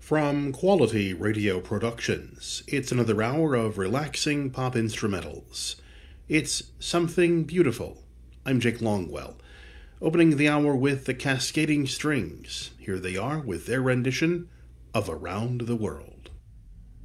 From Quality Radio Productions, it's another hour of relaxing pop instrumentals. It's Something Beautiful. I'm Jake Longwell, opening the hour with the Cascading Strings. Here they are with their rendition of Around the World.